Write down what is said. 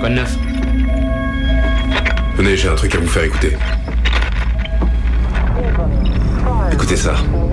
Quoi de neuf? Venez, j'ai un truc à vous faire écouter. Écoutez ça.